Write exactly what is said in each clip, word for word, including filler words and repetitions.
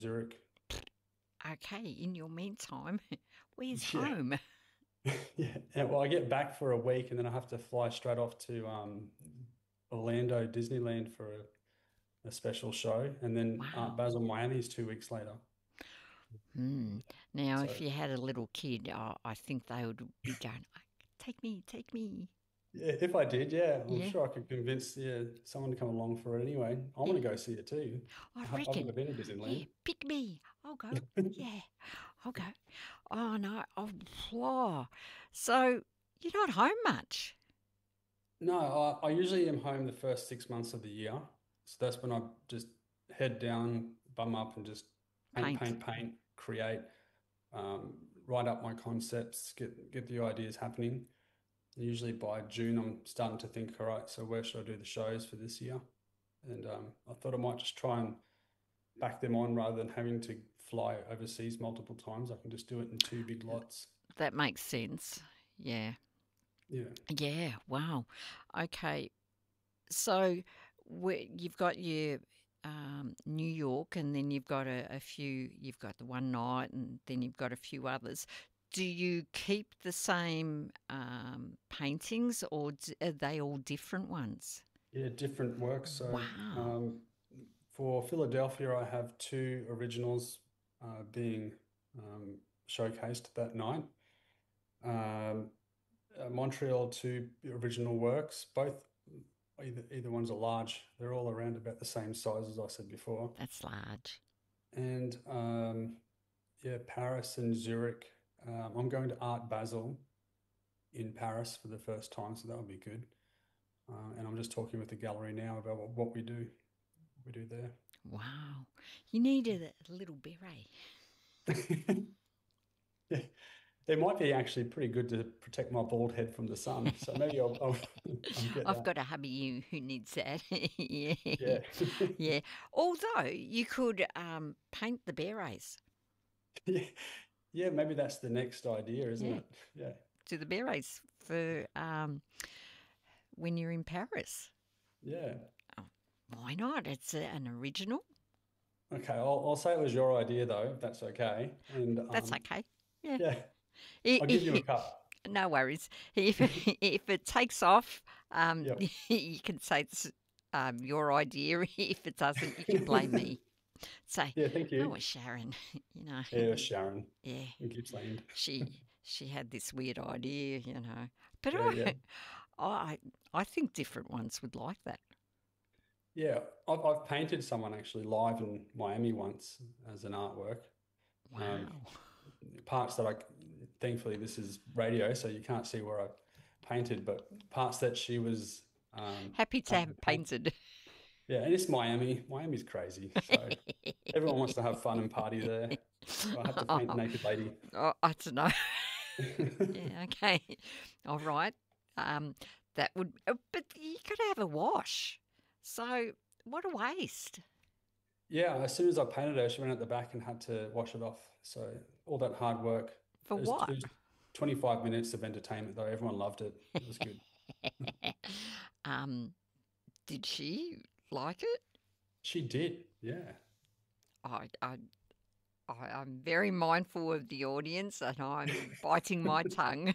Zurich. Okay, in your meantime, where's Yeah. home? Yeah. And, well, I get back for a week and then I have to fly straight off to um, Orlando, Disneyland for a, a special show. And then Art Wow. Basel, Miami is two weeks later. Hmm. Now, if So, you had a little kid, I, I think they would be going, take me, take me. yeah, if I did, yeah, I'm Yeah, sure I could convince yeah, someone to come along for it anyway. I want to yeah. go see it too. I I- I've never reckon. been to Yeah, Disneyland. pick me. I'll go. Yeah, I'll go. Oh, no. Oh, oh. So you're not home much. No, I, I usually am home the first six months of the year. So that's when I just head down, bum up, and just paint, Paint. paint, paint, create, um, write up my concepts, get get the ideas happening. Usually by June, I'm starting to think, all right, so where should I do the shows for this year? And um, I thought I might just try and back them on rather than having to fly overseas multiple times. I can just do it in two big lots. That makes sense. Yeah. Yeah. Yeah. Wow. Okay. So we, you've got your um, New York, and then you've got a, a few. You've got the one night, and then you've got a few others. Do you keep the same um, paintings, or d- are they all different ones? Yeah, different works. So Wow. um, for Philadelphia, I have two originals uh, being um, showcased that night. Um, uh, Montreal, two original works. Both either either ones are large. They're all around about the same size as I said before. That's large. And um, yeah, Paris and Zurich. Um, I'm going to Art Basel in Paris for the first time, so that'll be good. Uh, and I'm just talking with the gallery now about what, what we do, what we do there. Wow. You needed a little beret. Yeah, it might be actually pretty good to protect my bald head from the sun. So maybe I'll, I'll, I'll get I've that. got a hubby who needs that. Yeah. Yeah. Yeah. Although you could um, paint the berets. Yeah. Yeah, maybe that's the next idea, isn't Yeah. it? Yeah. To the berets for um, when you're in Paris. Yeah. Oh, why not? It's a, an original. Okay, I'll, I'll say it was your idea though, if that's okay. And That's um, okay. Yeah. yeah, I- I'll give you a I- cut. no worries. If if it takes off, um, Yep. you can say it's um, your idea. If it doesn't, you can blame me. Say, Yeah, thank oh, well, you. Sharon, you know, Yeah, Sharon yeah, in Gippsland. she she had this weird idea, you know. But Yeah, yeah. I I I think different ones would like that. Yeah, I've, I've painted someone actually live in Miami once as an artwork. Um, Wow. parts that I, thankfully, this is radio, so you can't see where I painted, but parts that she was um, Happy to having have to it paint. painted. Yeah, and it's Miami. Miami's crazy, so everyone wants to have fun and party there. So I had to paint a Oh, naked lady. oh, I don't know. Yeah, okay. All right. Um, that would, uh, but you got to have a wash. So what a waste. Yeah, as soon as I painted her, she went at the back and had to wash it off. So all that hard work. For It was, it what? was twenty-five minutes of entertainment, though. Everyone loved it. It was good. Um, did she like it? She did, yeah. I, I, I, I'm very mindful of the audience, and I'm biting my tongue.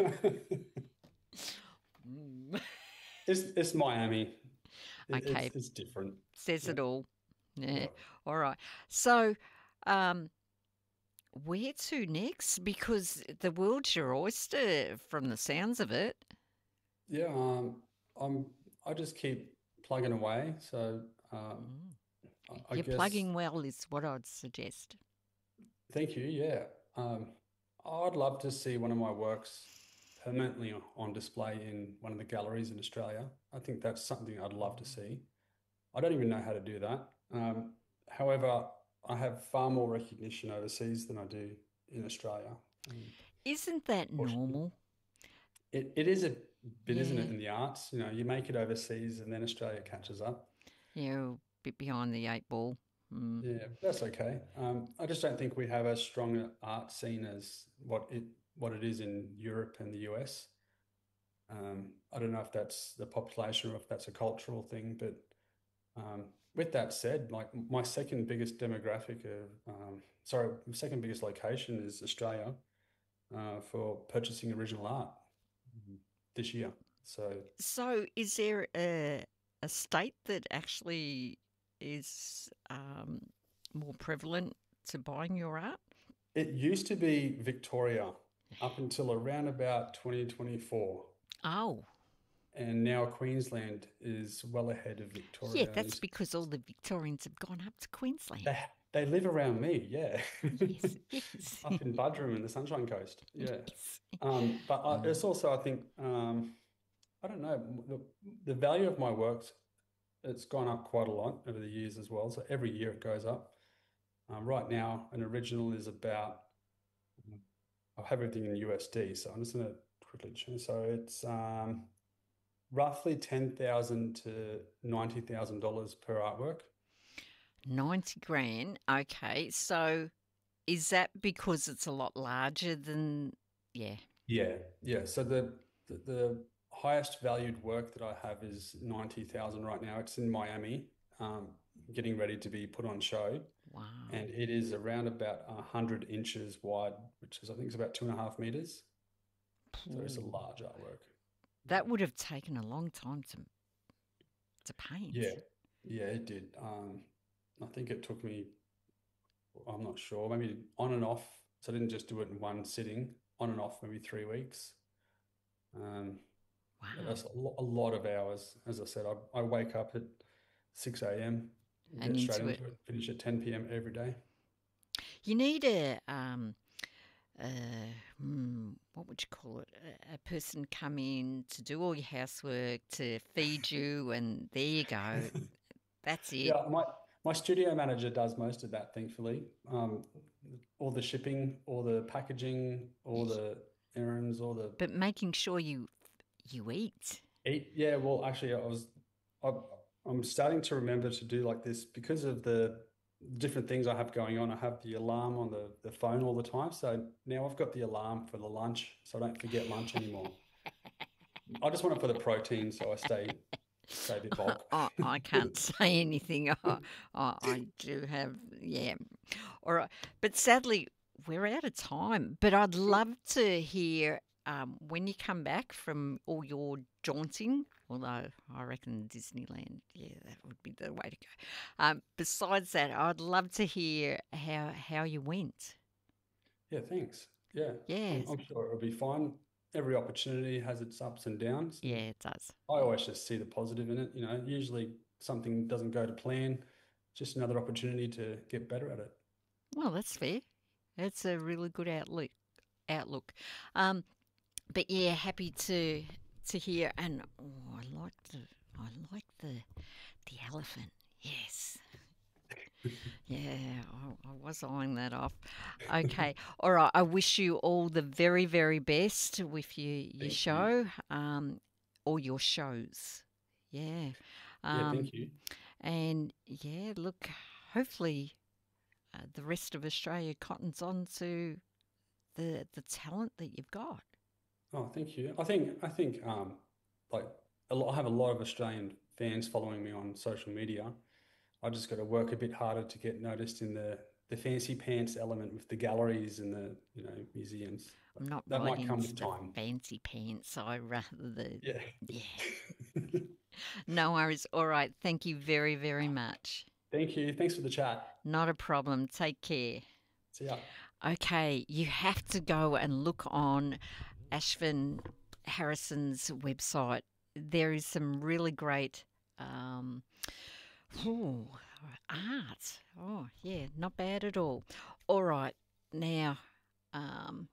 Mm. It's it's Miami. It, Okay, it's it's different. says Yeah, it all. Yeah. yeah. All right. So, um, where to next? Because the world's your oyster, from the sounds of it. Yeah, um, I'm I just keep plugging away. So um, Mm. I, I You're guess plugging well, is what I'd suggest. thank you. Yeah, um, I'd love to see one of my works permanently on display in one of the galleries in Australia. I think that's something I'd love to see. I don't even know how to do that. Um, however, I have far more recognition overseas than I do in Australia. Um, Isn't that fortunately, normal? it, it is a bit, isn't it, Yeah. in the arts? You know, you make it overseas and then Australia catches up. You're a bit behind the eight ball. Mm. Yeah, that's okay. Um, I just don't think we have as strong an art scene as what it what it is in Europe and the U S. Um, I don't know if that's the population or if that's a cultural thing, but um, with that said, like my second biggest demographic of, um, sorry, second biggest location is Australia uh, for purchasing original art this year. So, So, is there a a state that actually is um, more prevalent to buying your art? it used to be Victoria up until around about twenty twenty-four. Oh, And now Queensland is well ahead of yeah, Victoria. that's because all the Victorians have gone up to Queensland. They, they live around me, yeah. Yes, yes. Up in Buderim in the Sunshine Coast, yeah. Yes. Um, but I, it's also, I think, um, I don't know, the, the value of my works, it's gone up quite a lot over the years as well. So every year it goes up. Um, right now, an original is about, I have everything in U S D, so I'm just going to quickly change. So it's um, roughly ten thousand to ninety thousand dollars per artwork. ninety grand. Okay. So is that because it's a lot larger than, yeah. Yeah, yeah. So the, the the highest valued work that I have is ninety thousand right now. It's in Miami, um, getting ready to be put on show. Wow. And it is around about one hundred inches wide, which is, I think, it's about two and a half meters. So it's a large artwork. That would have taken a long time to to paint. Yeah, yeah, it did. Um, I think it took me, I'm not sure, maybe on and off. So I didn't just do it in one sitting, on and off, maybe three weeks. Um, Wow. that's a, lo- a lot of hours. As I said, I, I wake up at six a m, And get straight into into it. it, finish at ten p m every day. You need a um uh hmm, what would you call it? A, a person come in to do all your housework, to feed you, and there you go. That's it. Yeah, my my studio manager does most of that, thankfully. Um, all the shipping, all the packaging, all the errands, all the But making sure you you eat. eat. Yeah, well, actually, I was, I, I'm starting to remember to do like this because of the different things I have going on. I have the alarm on the, the phone all the time. So now I've got the alarm for the lunch, so I don't forget lunch anymore. I just want it for the protein, so I stay stay a bit bulk. I, I can't say anything. I, I, I do have, yeah. All right. But sadly, we're out of time. But I'd love to hear um, when you come back from all your jaunting, although I reckon Disneyland, yeah, that would be the way to go. Um, besides that, I'd love to hear how, how you went. Yeah, thanks. Yeah, Yes. I'm, I'm sure it'll be fine. Every opportunity has its ups and downs. Yeah, it does. I always just see the positive in it. You know, usually something doesn't go to plan, just another opportunity to get better at it. Well, that's fair. That's a really good outlook. Outlook. Um, but yeah, happy to to hear. And oh, I like the I like the the elephant. Yes. Yeah, I, I was eyeing that off. Okay, all right. I wish you all the very, very best with your your Thank you. show, um, or your shows. Yeah. Yeah, Um, thank you. and yeah, look, hopefully uh, the rest of Australia cottons on to the the talent that you've got. Oh, thank you. I think I think um like a lot, I have a lot of Australian fans following me on social media. I just got to work a bit harder to get noticed in the the fancy pants element with the galleries and the, you know, museums. But I'm not that right might come into with the time. fancy pants. I rather the Yeah. yeah. No worries. All right. Thank you very, very much. Thank you. Thanks for the chat. Not a problem. Take care. See ya. Okay, you have to go and look on Ashvin Harrison's website. There is some really great um, ooh, art. Oh, yeah, not bad at all. All right, now um,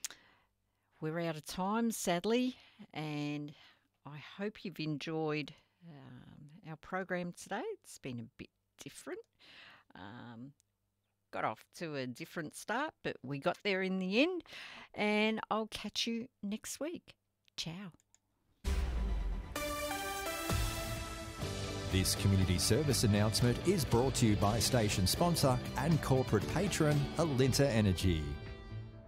we're out of time, sadly, and I hope you've enjoyed um, our program today. It's been a bit different. Um, got off to a different start, but we got there in the end, and I'll catch you next week. Ciao. This community service announcement is brought to you by station sponsor and corporate patron Alinta Energy.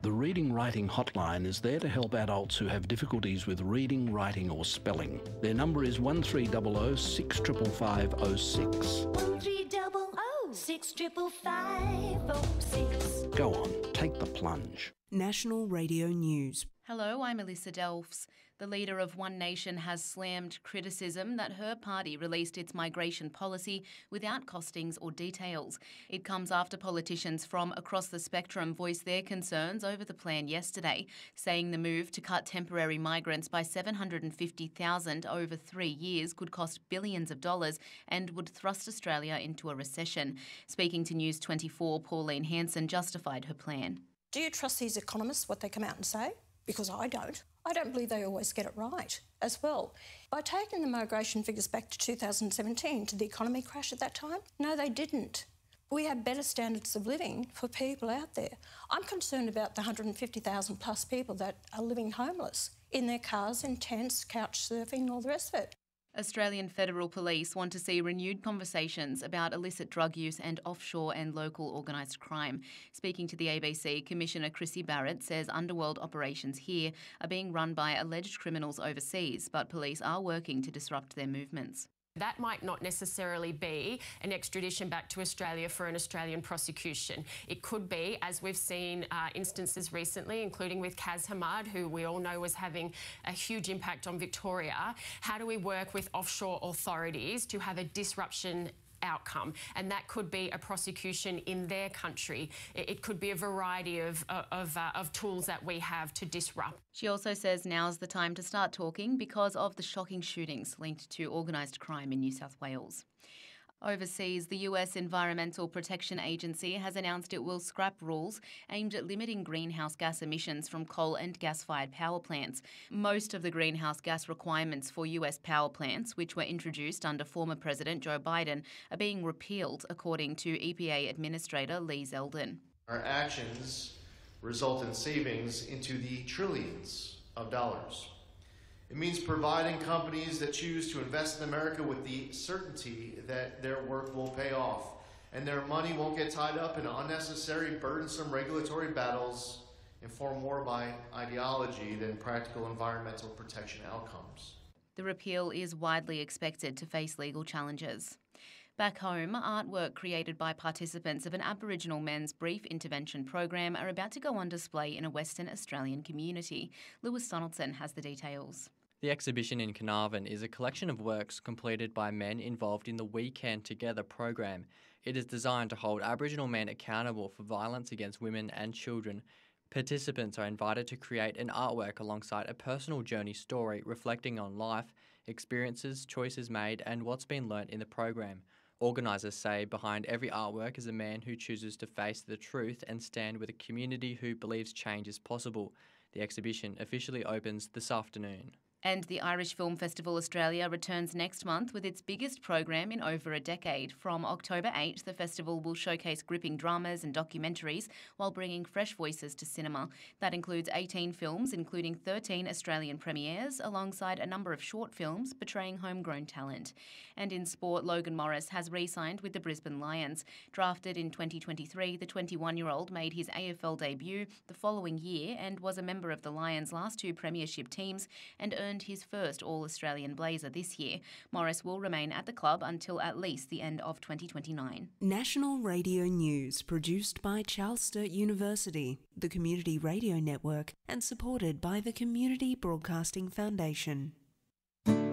The Reading Writing Hotline is there to help adults who have difficulties with reading, writing or spelling. Their number is one three zero zero six five five five zero six. one three zero zero six five five five zero six. Go on, take the plunge. National Radio News. Hello, I'm Alyssa Delphs. The leader of One Nation has slammed criticism that her party released its migration policy without costings or details. It comes after politicians from across the spectrum voiced their concerns over the plan yesterday, saying the move to cut temporary migrants by seven hundred fifty thousand over three years could cost billions of dollars and would thrust Australia into a recession. Speaking to News twenty-four, Pauline Hanson justified her plan. Do you trust these economists, what they come out and say? Because I don't. I don't believe they always get it right as well. By taking the migration figures back to two thousand seventeen, did the economy crash at that time? No, they didn't. We have better standards of living for people out there. I'm concerned about the one hundred fifty thousand plus people that are living homeless in their cars, in tents, couch surfing and all the rest of it. Australian Federal Police want to see renewed conversations about illicit drug use and offshore and local organised crime. Speaking to the A B C, Commissioner Chrissy Barrett says underworld operations here are being run by alleged criminals overseas, but police are working to disrupt their movements. That might not necessarily be an extradition back to Australia for an Australian prosecution. It could be, as we've seen uh, instances recently, including with Kaz Hamad, who we all know was having a huge impact on Victoria. How do we work with offshore authorities to have a disruption outcome? And that could be a prosecution in their country. It could be a variety of, of, uh, of tools that we have to disrupt. She also says now's the time to start talking because of the shocking shootings linked to organised crime in New South Wales. Overseas, the U S Environmental Protection Agency has announced it will scrap rules aimed at limiting greenhouse gas emissions from coal and gas-fired power plants. Most of the greenhouse gas requirements for U S power plants, which were introduced under former President Joe Biden, are being repealed, according to E P A Administrator Lee Zeldin. Our actions result in savings into the trillions of dollars. It means providing companies that choose to invest in America with the certainty that their work will pay off and their money won't get tied up in unnecessary, burdensome regulatory battles informed more by ideology than practical environmental protection outcomes. The repeal is widely expected to face legal challenges. Back home, artwork created by participants of an Aboriginal men's brief intervention program are about to go on display in a Western Australian community. Lewis Donaldson has the details. The exhibition in Carnarvon is a collection of works completed by men involved in the We Can Together program. It is designed to hold Aboriginal men accountable for violence against women and children. Participants are invited to create an artwork alongside a personal journey story reflecting on life, experiences, choices made, and what's been learnt in the program. Organisers say behind every artwork is a man who chooses to face the truth and stand with a community who believes change is possible. The exhibition officially opens this afternoon. And the Irish Film Festival Australia returns next month with its biggest program in over a decade. From October eighth, the festival will showcase gripping dramas and documentaries while bringing fresh voices to cinema. That includes eighteen films, including thirteen Australian premieres, alongside a number of short films portraying homegrown talent. And in sport, Logan Morris has re-signed with the Brisbane Lions. Drafted in twenty twenty-three, the twenty-one-year-old made his A F L debut the following year and was a member of the Lions' last two premiership teams and earned his first All-Australian blazer this year. Morris will remain at the club until at least the end of twenty twenty-nine. National Radio News, produced by Charles Sturt University, the Community Radio Network, and supported by the Community Broadcasting Foundation.